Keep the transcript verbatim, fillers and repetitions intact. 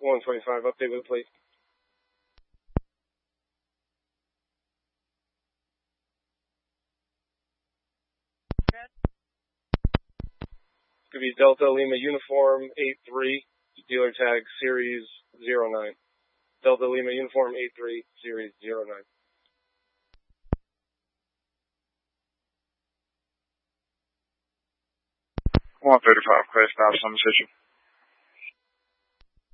one twenty-five, update with the plate. It's going to be Delta Lima Uniform eight three, dealer tag Series zero nine. Delta Lima Uniform eight three, Series zero nine. one thirty-five, Class five, Summit Station.